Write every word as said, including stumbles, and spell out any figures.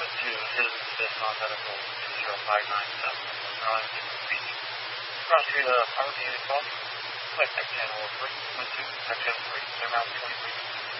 to Citizen Assist non-medical two zero five nine seven. We're on Beach. Cross Street, uh, Power Unit twelve. Flight Tech Channel three, one two, Tech Channel three, clear mount twenty-three.